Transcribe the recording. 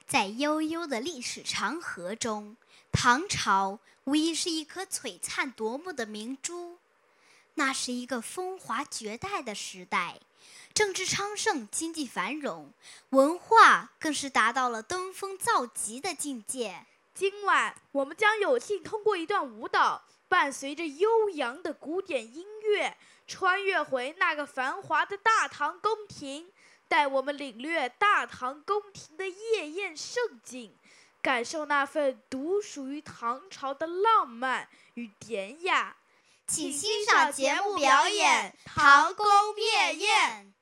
在悠悠的历史长河中，唐朝无疑是一颗璀璨夺目的明珠。那是一个风华绝代的时代，政治昌盛，经济繁荣，文化更是达到了登峰造极的境界。 今晚我们将有幸通过一段舞蹈，伴随着悠扬的古典音乐，穿越回那个繁华的大唐宫廷，带我们领略大唐宫廷的夜宴盛景，感受那份独属于唐朝的浪漫与典雅。 请欣赏节目表演《唐宫夜宴》。